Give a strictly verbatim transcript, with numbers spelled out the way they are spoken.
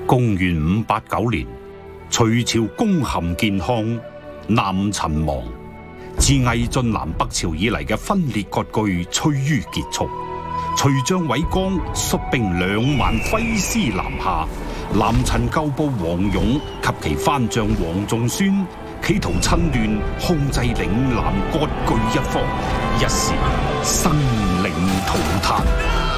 公元五八九年，隋朝攻陷建康，南陳亡，自魏晉南北朝以嚟嘅分裂割據趨於結束。隋將韋綱率兵兩萬揮師南下，南陳舊部王勇及其番將王仲孫，企圖趁亂控制嶺南割據一方，一時生靈塗炭。